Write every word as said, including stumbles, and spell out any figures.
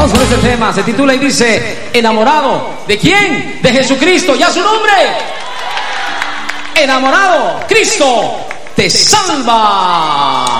Vamos con este tema, se titula y dice: enamorado. ¿De quién? De Jesucristo. ¿Ya su nombre? Enamorado. Cristo te salva.